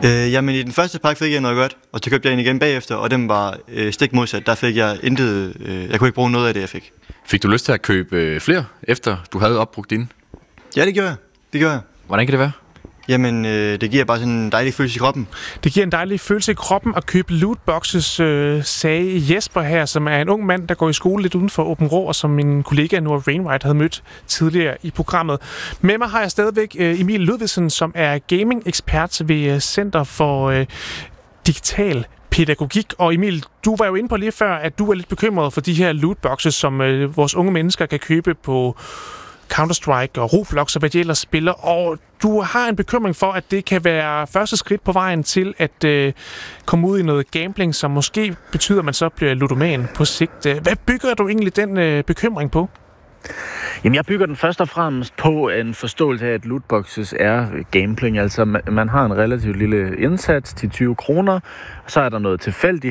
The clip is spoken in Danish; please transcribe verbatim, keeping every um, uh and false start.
Øh, jamen i den første pakke fik jeg noget godt, og så købte jeg en igen bagefter, og den var øh, stik modsat. Der fik jeg intet, øh, jeg kunne ikke bruge noget af det, jeg fik. Fik du lyst til at købe øh, flere, efter du havde opbrugt dine? Ja, det gjorde jeg. Det gjorde jeg. Hvordan kan det være? Jamen, øh, det giver bare sådan en dejlig følelse i kroppen. Det giver en dejlig følelse i kroppen at købe lootboxes, øh, sagde Jesper her, som er en ung mand, der går i skole lidt uden for Åben Rå, og som min kollega Nora Wainwright havde mødt tidligere i programmet. Med mig har jeg stadigvæk øh, Emil Ludvigsen, som er gaming-ekspert ved Center for øh, Digital Pædagogik. Og Emil, du var jo inde på lige før, at du er lidt bekymret for de her lootboxes, som øh, vores unge mennesker kan købe på Counter-Strike og Roblox og hvad de ellers spiller, og du har en bekymring for, at det kan være første skridt på vejen til at øh, komme ud i noget gambling, som måske betyder, at man så bliver ludoman på sigt. Hvad bygger du egentlig den øh, bekymring på? Jamen, jeg bygger den først og fremmest på en forståelse af, at lootboxes er gambling. Altså, man har en relativt lille indsats til tyve kroner, så er der noget tilfældigt